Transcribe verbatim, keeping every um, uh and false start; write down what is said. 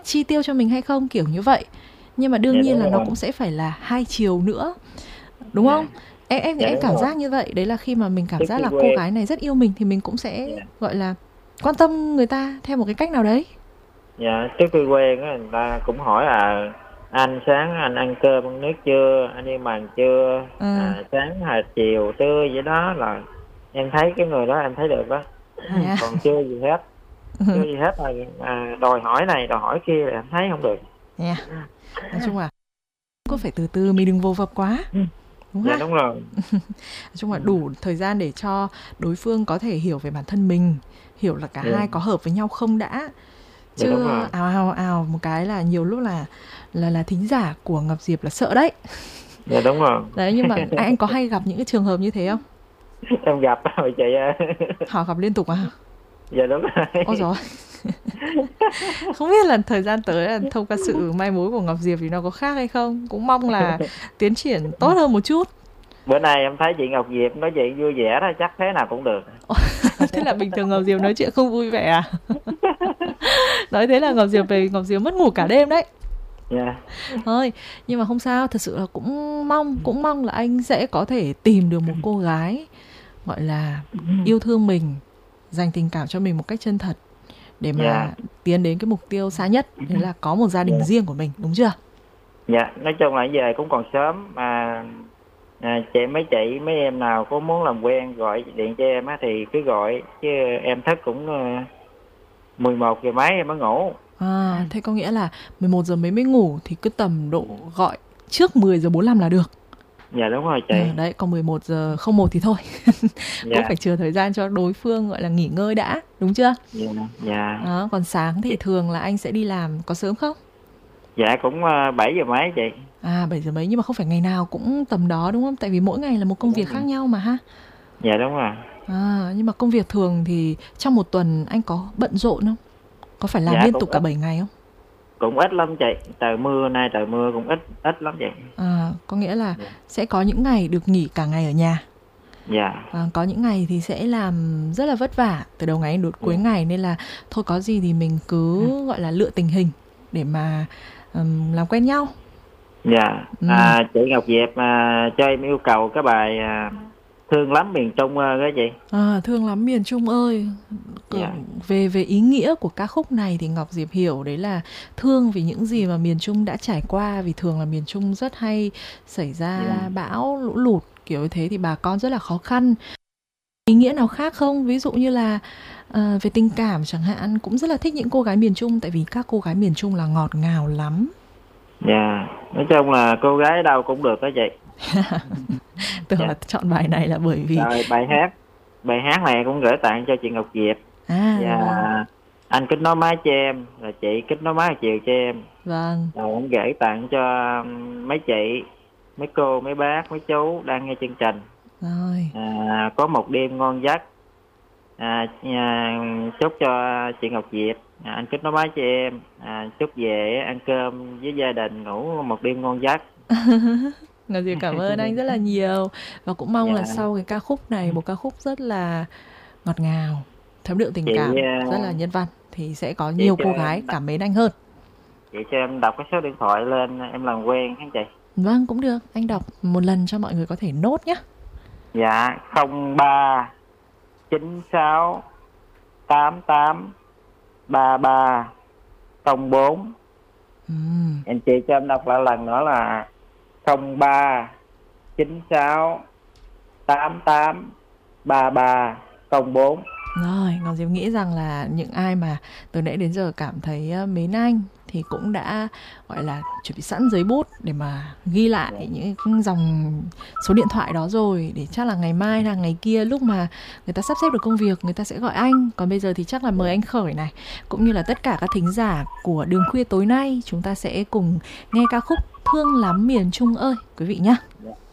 chi tiêu cho mình hay không, kiểu như vậy. Nhưng mà đương Dạ nhiên đúng là nó rồi. cũng sẽ phải là hai chiều nữa, đúng Dạ. không? Em em Dạ em đúng cảm rồi. giác như vậy, đấy là khi mà mình cảm Trước giác khi là cô quen. gái này rất yêu mình thì mình cũng sẽ Dạ. gọi là quan tâm người ta theo một cái cách nào đấy. Dạ, trước khi quen á, người ta cũng hỏi là anh sáng anh ăn cơm ăn nước chưa, anh đi mần chưa, À, à, sáng hay chiều trưa vậy đó, là em thấy cái người đó em thấy được đó. thế à? Còn chưa gì hết, chưa gì hết là à, đòi hỏi này đòi hỏi kia là em thấy không được. Thế à? Nói chung là cứ phải từ từ, mình đừng vồ vập quá, đúng Dạ ha? đúng rồi. Nói chung là đủ thời gian để cho đối phương có thể hiểu về bản thân mình, hiểu là cả Dạ, hai có hợp với nhau không đã. dạ đúng Chứ rồi. ào ào ào một cái là nhiều lúc là là là thính giả của Ngọc Diệp là sợ đấy. Dạ đúng rồi. Đấy, nhưng mà anh, anh có hay gặp những cái trường hợp như thế không? Em gặp rồi chị ơi. Họ gặp liên tục à? Dạ đúng rồi. Ôi rồi. Không biết là thời gian tới là thông qua sự mai mối của Ngọc Diệp thì nó có khác hay không. Cũng mong là tiến triển tốt hơn một chút. Bữa nay em thấy chị Ngọc Diệp nói chuyện vui vẻ đó, chắc thế nào cũng được. Thế là bình thường Ngọc Diệp nói chuyện không vui vẻ à? Nói thế là Ngọc Diệp về Ngọc Diệp mất ngủ cả đêm đấy. Dạ. Thôi, nhưng mà không sao, thật sự là cũng mong, cũng mong là anh sẽ có thể tìm được một cô gái gọi là yêu thương mình, dành tình cảm cho mình một cách chân thật để mà Dạ. tiến đến cái mục tiêu xa nhất, đấy là có một gia đình Dạ. riêng của mình, đúng chưa? Dạ, nói chung là về cũng còn sớm mà, à, chị mấy chị mấy em nào có muốn làm quen gọi điện cho em á thì cứ gọi, chứ em thức cũng uh, mười một giờ mấy em mới ngủ. À, thế có nghĩa là mười một giờ mấy mới ngủ thì cứ tầm độ gọi trước mười giờ bốn lăm là được. Dạ đúng rồi chị. À, đấy, còn mười một giờ không một thì thôi. Cũng Dạ. phải chờ thời gian cho đối phương gọi là nghỉ ngơi đã, đúng chưa? Dạ. Dạ. Đó, còn sáng thì thường là anh sẽ đi làm có sớm không? Dạ cũng uh, bảy giờ mấy chị. À, bảy giờ mấy, nhưng mà không phải ngày nào cũng tầm đó đúng không? Tại vì mỗi ngày là một công việc khác nhau mà ha. Dạ đúng rồi. À, nhưng mà công việc thường thì trong một tuần anh có bận rộn không? Có phải làm Dạ liên cũng tục cả ít, bảy ngày không? cũng ít lắm chị. Trời mưa nay trời mưa cũng ít ít lắm chị. À, có nghĩa là Dạ. sẽ có những ngày được nghỉ cả ngày ở nhà. Dạ. À, có những ngày thì sẽ làm rất là vất vả từ đầu ngày đến cuối Dạ. ngày, nên là thôi có gì thì mình cứ gọi là lựa tình hình để mà um, làm quen nhau. Dạ. Ừ. À, chị Ngọc Diệp à, cho em yêu cầu cái bài à, Thương lắm miền Trung đó chị. À, thương lắm miền Trung ơi. Dạ. Về về ý nghĩa của ca khúc này thì Ngọc Diệp hiểu đấy là thương vì những gì mà miền Trung đã trải qua, vì thường là miền Trung rất hay xảy ra Dạ. bão lũ lụt kiểu như thế thì bà con rất là khó khăn. Ý nghĩa nào khác không? Ví dụ như là à, về tình cảm chẳng hạn, cũng rất là thích những cô gái miền Trung, tại vì các cô gái miền Trung là ngọt ngào lắm. Dạ, nói chung là cô gái đâu cũng được đó chị. Tưởng Dạ. là chọn bài này là bởi vì Rồi bài hát bài hát này cũng gửi tặng cho chị Ngọc Diệp. à Và vâng, anh kết nối máy cho em, là chị kết nối máy chiều cho em. vâng. Rồi cũng gửi tặng cho mấy chị, mấy cô, mấy bác, mấy chú đang nghe chương trình. Rồi. À, có một đêm ngon giấc. À, à, chúc cho chị Ngọc Diệp, à, anh kết nối máy cho em, à, chúc về ăn cơm với gia đình, ngủ một đêm ngon giấc. Ngọc Diệp cảm ơn anh rất là nhiều. Và cũng mong là Dạ. sau cái ca khúc này, một ca khúc rất là ngọt ngào, thấm đượm tình Chị cảm, à, rất là nhân văn, thì sẽ có chị nhiều cho cô em gái cảm mến anh hơn. chị cho em đọc cái số điện thoại lên em làm quen hả chị? Vâng, cũng được. Anh đọc một lần cho mọi người có thể nốt nhé. Dạ không ba chín sáu tám tám ba ba không bốn. Ừm, Anh chị cho em đọc lại lần nữa là không ba chín sáu tám tám ba ba không bốn. Rồi, Ngọc Diệp nghĩ rằng là những ai mà từ nãy đến giờ cảm thấy ờ, mến anh thì cũng đã gọi là chuẩn bị sẵn giấy bút để mà ghi lại những dòng số điện thoại đó rồi, để chắc là ngày mai là ngày kia lúc mà người ta sắp xếp được công việc người ta sẽ gọi anh. Còn bây giờ thì chắc là mời anh Khởi này, cũng như là tất cả các thính giả của Đường Khuya tối nay, chúng ta sẽ cùng nghe ca khúc Thương lắm miền Trung ơi quý vị nhé.